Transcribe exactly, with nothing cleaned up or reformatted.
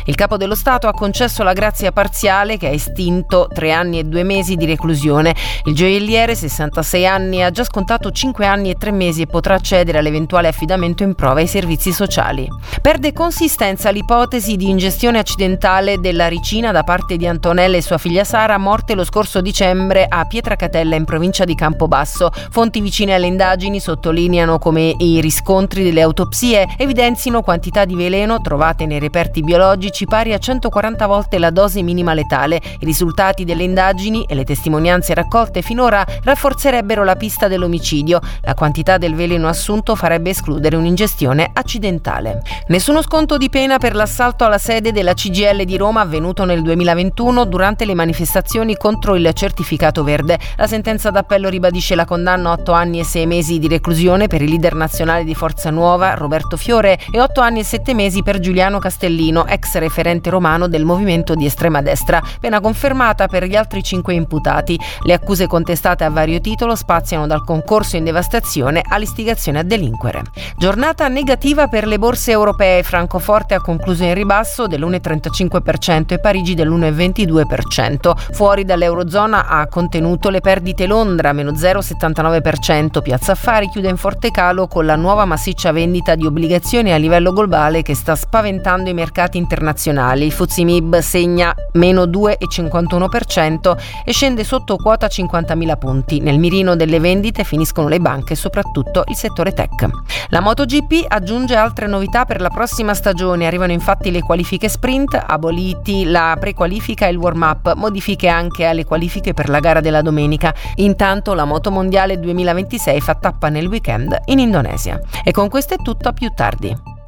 Il capo dello Stato ha concesso la grazia parziale che ha estinto tre anni e due mesi di reclusione. Il gioielliere, sessantasei anni, ha già scontato cinque anni e tre mesi e potrà accedere all'eventuale affidamento in prova ai servizi sociali. Perde consistenza l'ipotesi di ingestione accidentale della ricina da parte di Antonella e sua figlia Sara, morte lo scorso dicembre a Pietracatella in provincia di Campobasso. Fonti vicine alle indagini sottolineano come i riscontri delle autopsie evidenzino quantità di veleno trovate nei reperti biologici pari a centoquaranta volte la dose minima letale. I risultati delle indagini e le testimonianze raccolte finora rafforzerebbero la pista dell'omicidio. La quantità del veleno assunto farebbe escludere un'ingestione accidentale. Nessuno sconto di pena per l'assalto alla sede della C G I L di Roma avvenuto nel duemilaventuno durante le manifestazioni contro il certificato verde. La sentenza d'appello ribadisce la condanna a otto anni e sei mesi di reclusione per il leader nazionale di Forza Nuova, Roberto Fiore, e otto anni e sette mesi per Giuliano Castellino, ex referente romano del movimento di estrema destra, pena confermata per gli altri cinque imputati. Le accuse contestate a vario titolo spaziano dal concorso in devastazione all'istigazione a delinquere. Giornata negativa per le borse europee. Francoforte ha concluso in ribasso dell'uno virgola trentacinque per cento e Parigi dell'uno virgola ventidue per cento. Fuori dall'Eurozona ha contenuto le perdite Londra, meno zero virgola settantanove per cento. Piazza Affari chiude in forte calo con la nuova massiccia vendita di obbligazioni a livello globale che sta spaventando i mercati internazionali. Il F T S E M I B segna meno due virgola cinquantuno per cento e scende sotto quota cinquantamila punti. Nel mirino delle vendite finiscono le banche e soprattutto il settore tech. La MotoGP aggiunge altre novità per la prossima stagione. Arrivano infatti le qualifiche sprint, aboliti la prequalifica e il warm-up, modifiche anche alle qualifiche per la gara della domenica. Intanto la Moto Mondiale duemilaventisei fa tappa nel weekend in Indonesia. E con questo è tutto, a più tardi.